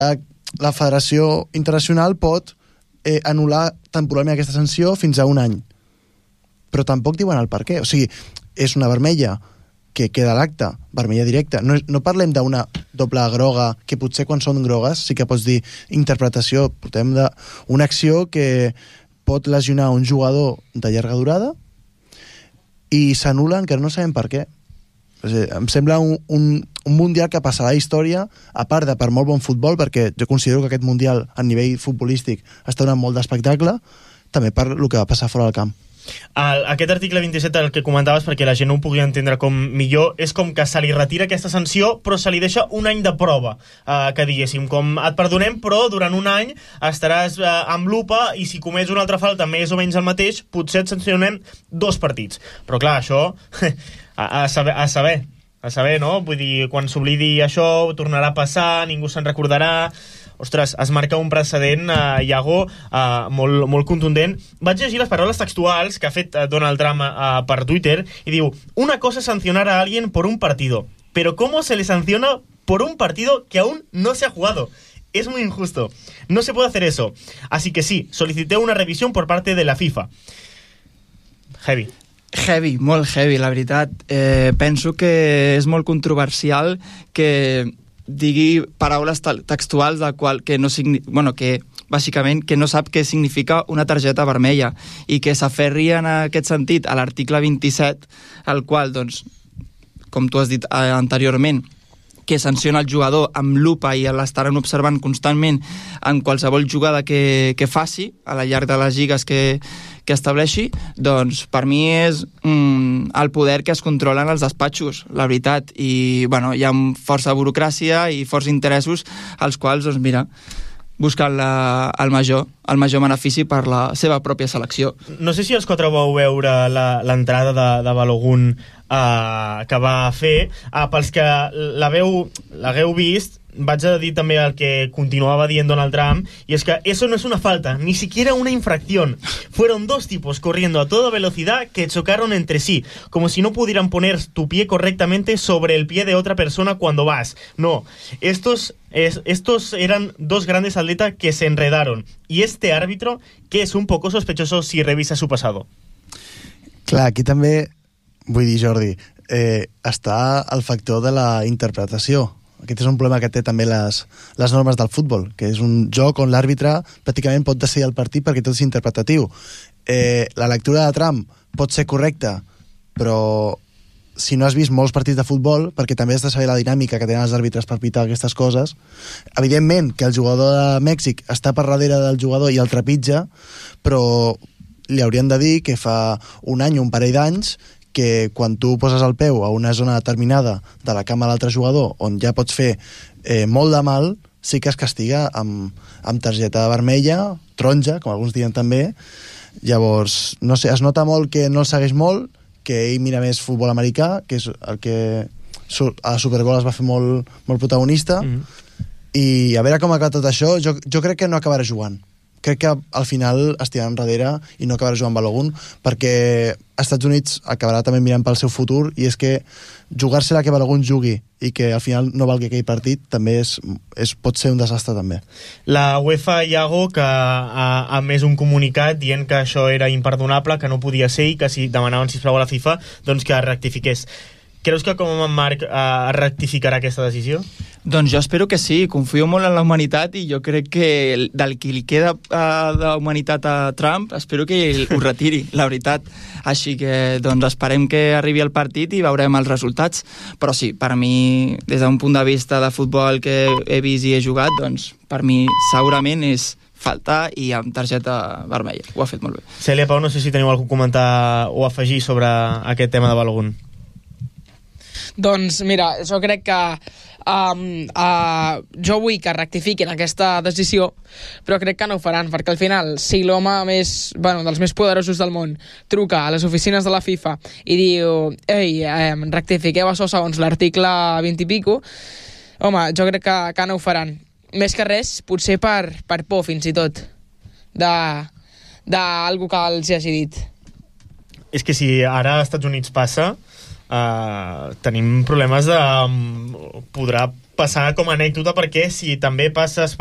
la Federació Internacional pot anul·lar temporalment aquesta sanció fins a un any. Però tampoc diuen el per què. O sigui, és una vermella que queda a l'acte, vermella directa. No parlem d'una doble groga, que potser quan són grogues sí que pots dir interpretació. Portem d'una acció que pot lesionar un jugador de llarga durada i s'anul·la encara no sabem per què. Em sembla un mundial que passarà a la història, a part de per molt bon futbol, perquè jo considero que aquest mundial a nivell futbolístic està donant molt d'espectacle, també per el que va passar fora del camp. Aquest article 27, el que comentaves, perquè la gent no ho pugui entendre com millor, és com que se li retira aquesta sanció però se li deixa un any de prova, que diguéssim, com et perdonem però durant un any estaràs amb lupa i si comets una altra falta més o menys el mateix, potser et sancionem 2 partits. Però clar, això a saber, no? Vull dir, quan s'oblidi això ho tornarà a passar, ningú se'n recordarà. Ostres, es marca un precedent, Iago, molt contundent. Vaig llegir les paraules textuals que ha fet Donald Trump per Twitter y diu: una cosa es sancionar a alguien por un partido, pero ¿cómo se le sanciona por un partido que aún no se ha jugado? Es muy injusto. No se puede hacer eso. Así que sí, solicité una revisión por parte de la FIFA. Heavy, molt heavy, la veritat. Penso que és molt controversial que digui paraules textuals del qual que bàsicament que no sap què significa una targeta vermella i que s'aferri en aquest sentit a l'article 27, el qual, doncs, com tu has dit anteriorment, que sanciona el jugador amb lupa i l'estaran observant constantment en qualsevol jugada que faci a la llarg de les lligues que estableixi, doncs per mi és el poder que es controla en els despatxos, la veritat, i bueno, hi ha força burocràcia i força interessos als quals, doncs mira, buscant el major benefici per la seva pròpia selecció. No sé si els 4 vau veure l'entrada de Balogun que va fer. Pels que l'hagueu vist, vaig a dir també el que continuaba dient Donald Trump, y es que eso no es una falta, ni siquiera una infracción. Fueron 2 tipos corriendo a toda velocidad que chocaron entre sí, como si no pudieran poner tu pie correctamente sobre el pie de otra persona cuando vas. No, estos eran 2 grandes atletas que se enredaron, y este árbitro, que es un poco sospechoso si revisa su pasado. Clar, aquí també, vull dir, Jordi, està el factor de la interpretació. Aquest és un problema que té també les normes del futbol, que és un joc on l'àrbitre pràcticament pot decidir el partit perquè tot és interpretatiu. La lectura de Trump pot ser correcta, però si no has vist molts partits de futbol, perquè també has de saber la dinàmica que tenen els àrbitres per pitar aquestes coses, evidentment que el jugador de Mèxic està per darrere del jugador i el trepitja, però li haurien de dir que fa un any o un parell d'anys que quan tu poses el peu a una zona determinada de la cama de l'altre jugador on ja pots fer molt de mal, sí que es castiga amb targeta vermella, taronja, com alguns diuen també. Llavors, no sé, es nota molt que no el segueix molt, que ell mira més futbol americà, que és el que a la Super Bowl es va fer molt protagonista, i a veure com acaba tot això. Jo crec que no acabarà jugant. Crec que al final estirà enrere i no acabarà jugant Balogun, perquè als Estats Units acabarà també mirant pel seu futur, i és que jugar-se-la que Balogun jugui i que al final no valgui aquell partit també pot ser un desastre també. La UEFA, Iago, que ha emès un comunicat dient que això era imperdonable, que no podia ser i que si demanaven sisplau a la FIFA doncs que rectifiqués. Creus que com a Marc rectificarà aquesta decisió? Doncs jo espero que sí, confio molt en la humanitat i jo crec que del que li queda de humanitat a Trump, espero que ho retiri, la veritat. Així que doncs esperem que arribi el partit i veurem els resultats. Però sí, per mi, des d'un punt de vista de futbol que he vist i he jugat, doncs per mi segurament és falta i amb targeta vermella. Ho ha fet molt bé. Cèlia, Pau, no sé si teniu alguna cosa a comentar o afegir sobre aquest tema de Balogun. Doncs mira, jo crec que jo vull que rectifiquin aquesta decisió, però crec que no ho faran, perquè al final si l'home dels més poderosos del món truca a les oficines de la FIFA i diu rectifiqueu això segons l'article 20 i pico, home, jo crec que no ho faran. Més que res, potser per por fins i tot d'algú que els hagi dit. És que si ara als Estats Units passa, tenim problemes de... podrà passar com a anècdota, perquè si també passes